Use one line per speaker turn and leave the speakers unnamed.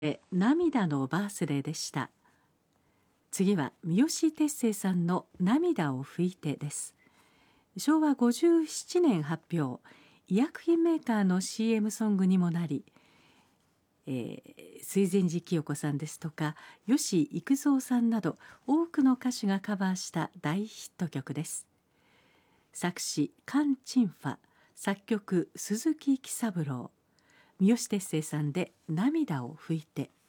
涙のバースデーでした。次は三好哲星さんの涙を拭いてです。昭和57年発表、医薬品メーカーの CM ソングにもなり、水前寺清子さんですとか吉幾三さんなど多くの歌手がカバーした大ヒット曲です。作詞菅珍ファ、作曲鈴木喜三郎、三好哲星さんで涙を拭いて。